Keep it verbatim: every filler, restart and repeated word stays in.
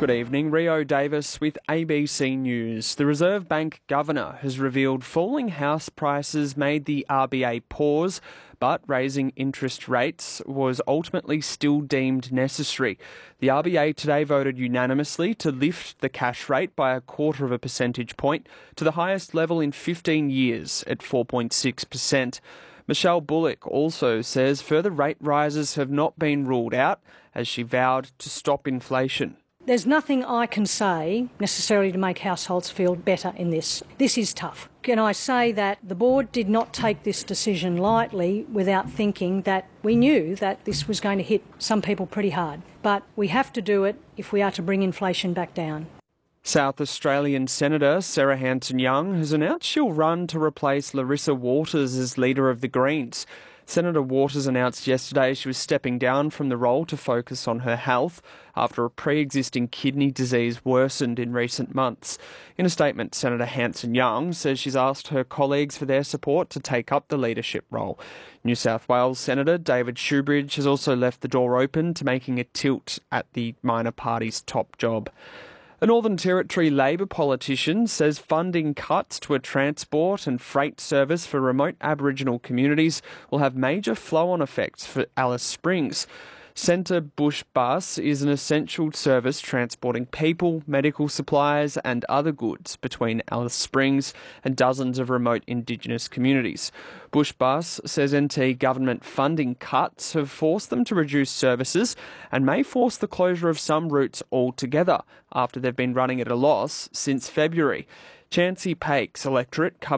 Good evening. Rio Davis with A B C News. The Reserve Bank Governor has revealed falling house prices made the R B A pause, but raising interest rates was ultimately still deemed necessary. The R B A today voted unanimously to lift the cash rate by a quarter of a percentage point to the highest level in fifteen years at four point six percent. Michelle Bullock also says further rate rises have not been ruled out, as she vowed to stop inflation. There's nothing I can say necessarily to make households feel better in this. This is tough. Can I say that the board did not take this decision lightly without thinking that we knew that this was going to hit some people pretty hard. But we have to do it if we are to bring inflation back down. South Australian Senator Sarah Hanson-Young has announced she'll run to replace Larissa Waters as leader of the Greens. Senator Waters announced yesterday she was stepping down from the role to focus on her health after a pre-existing kidney disease worsened in recent months. In a statement, Senator Hanson-Young says she's asked her colleagues for their support to take up the leadership role. New South Wales Senator David Shoebridge has also left the door open to making a tilt at the minor party's top job. A Northern Territory Labor politician says funding cuts to a transport and freight service for remote Aboriginal communities will have major flow-on effects for Alice Springs. Centre Bush Bus is an essential service transporting people, medical supplies and other goods between Alice Springs and dozens of remote Indigenous communities. Bush Bus says N T government funding cuts have forced them to reduce services and may force the closure of some routes altogether after they've been running at a loss since February. Chancey Pake's electorate